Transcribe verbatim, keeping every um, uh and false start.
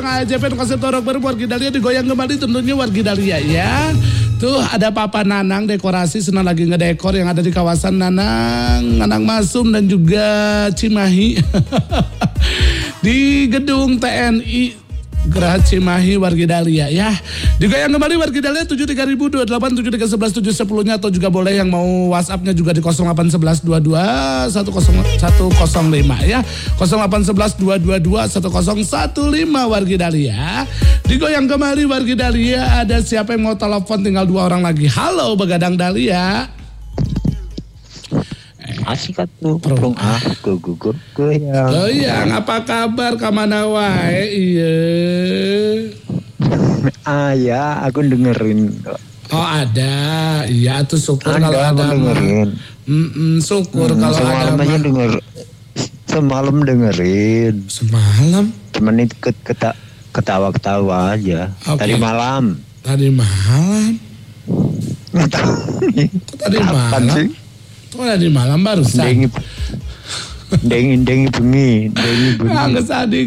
A J P konsep torok baru wargi Dahlia digoyang kembali tentunya wargi Dahlia ya. Tuh ada Papa Nanang dekorasi senang lagi ngedekor yang ada di kawasan Nanang, Nanang Masum dan juga Cimahi. Di gedung T N I Geraha Cimahi wargi Dahlia ya. Digoyang kembali wargi Dahlia tujuh tiga ribu dua delapan tujuh tiga satu satu tujuh sepuluh-nya atau juga boleh yang mau WhatsApp-nya juga di nol delapan satu satu dua dua satu nol satu nol lima ya. nol delapan satu satu dua dua dua satu nol satu lima wargi Dahlia. Digoyang kembali wargi Dahlia, ada siapa yang mau telepon tinggal dua orang lagi. Halo Begadang Dahlia. Asik atuh belum aku gugur goyang. Goyang, apa kabar kamana wae? Iya. Ah ya, aku dengerin. Oh ada, iya tuh syukur ada, kalau ada. Dengerin. Mm-mm, syukur hmm, kalau semalam ada. Aja denger, semalam dengerin. Semalam? Cuman itu keta, ketawa-ketawa aja. Okay. Tadi malam. Tadi malam? Nggak tahu nih. Tadi malam? Sih? Kok tadi malam barusan? Dengi, dengi, dengi bengi, dengi bengi. Nggak kesadi